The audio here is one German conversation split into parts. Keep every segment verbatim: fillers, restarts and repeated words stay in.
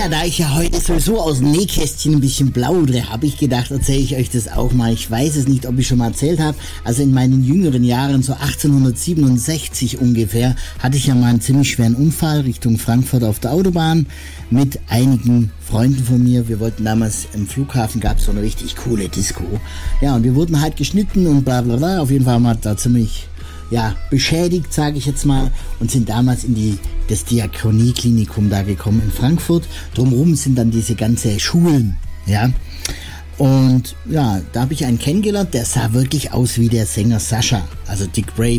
Ja, da ich ja heute sowieso aus dem Nähkästchen ein bisschen plaudere, habe ich gedacht, erzähle ich euch das auch mal. Ich weiß es nicht, ob ich schon mal erzählt habe. Also in meinen jüngeren Jahren, so achtzehnhundertsiebenundsechzig ungefähr, hatte ich ja mal einen ziemlich schweren Unfall Richtung Frankfurt auf der Autobahn mit einigen Freunden von mir. Wir wollten damals im Flughafen, gab es so eine richtig coole Disco. Ja, und wir wurden halt geschnitten und bla bla bla. Auf jeden Fall haben wir da ziemlich... ja, beschädigt, sage ich jetzt mal, und sind damals in die, das Diakonieklinikum da gekommen in Frankfurt. Drumherum sind dann diese ganze Schulen, ja. Und ja, da habe ich einen kennengelernt, der sah wirklich aus wie der Sänger Sascha, also Dick Brave.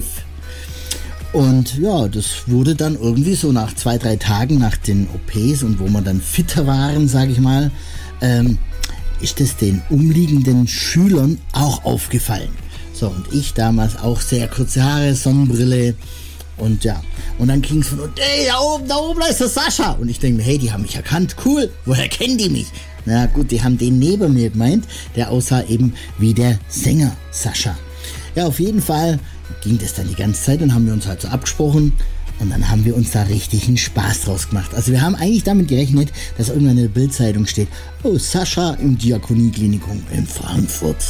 Und ja, das wurde dann irgendwie so nach zwei, drei Tagen nach den O Ps und wo wir dann fitter waren, sage ich mal, ähm, ist das den umliegenden Schülern auch aufgefallen. So, und ich damals auch sehr kurze Haare, Sonnenbrille und ja. Und dann ging es von, ey, da oben, da oben, da ist der Sascha. Und ich denke mir, hey, die haben mich erkannt, cool, woher kennen die mich? Na gut, die haben den neben mir gemeint, der aussah eben wie der Sänger Sascha. Ja, auf jeden Fall ging das dann die ganze Zeit und haben wir uns halt so abgesprochen. Und dann haben wir uns da richtig einen Spaß draus gemacht. Also wir haben eigentlich damit gerechnet, dass irgendwann in der Bildzeitung steht, oh, Sascha im Diakonieklinikum in Frankfurt.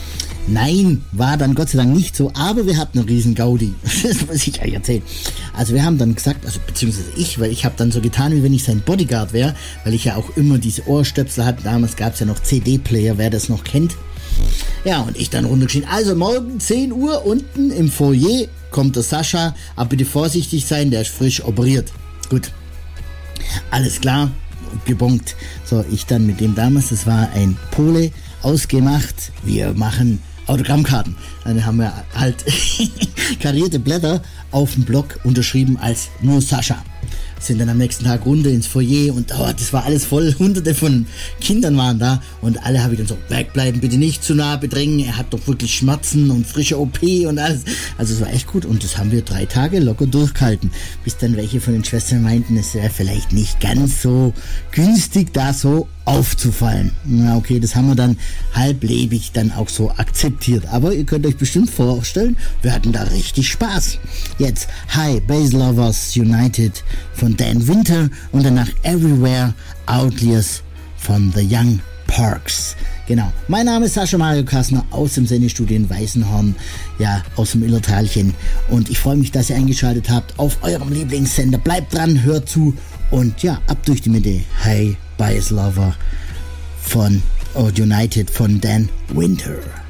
Nein, war dann Gott sei Dank nicht so, aber wir hatten einen riesen Gaudi. Das muss ich euch erzählen. Also wir haben dann gesagt, also beziehungsweise ich, weil ich habe dann so getan, wie wenn ich sein Bodyguard wäre, weil ich ja auch immer diese Ohrstöpsel hatte. Damals gab es ja noch C D-Player, wer das noch kennt. Ja, und ich dann runtergeschrien, also morgen zehn Uhr unten im Foyer kommt der Sascha, aber bitte vorsichtig sein, der ist frisch operiert. Gut, alles klar, gebongt. So, ich dann mit dem damals, das war ein Pole, ausgemacht, wir machen Autogrammkarten. Dann haben wir halt karierte Blätter auf dem Block unterschrieben als nur Sascha. Sind dann am nächsten Tag runter ins Foyer und oh, das war alles voll, hunderte von Kindern waren da und alle habe ich dann so, wegbleiben, bitte nicht zu nah bedrängen, er hat doch wirklich Schmerzen und frische O P und alles. Also es war echt gut und das haben wir drei Tage locker durchgehalten, bis dann welche von den Schwestern meinten, es wäre vielleicht nicht ganz so günstig, da so aufzufallen. Na okay, das haben wir dann halblebig dann auch so akzeptiert. Aber ihr könnt euch bestimmt vorstellen, wir hatten da richtig Spaß. Jetzt Hi, Bass Lovers United von Dan Winter und danach Everywhere Outliers von The Young Parks. Genau. Mein Name ist Sascha Mario Kassner aus dem Sendestudio in Weißenhorn, ja, aus dem Illertalchen. Und ich freue mich, dass ihr eingeschaltet habt auf eurem Lieblingssender. Bleibt dran, hört zu und ja, ab durch die Mitte. Hi, Bass Lover von oh, United von Dan Winter.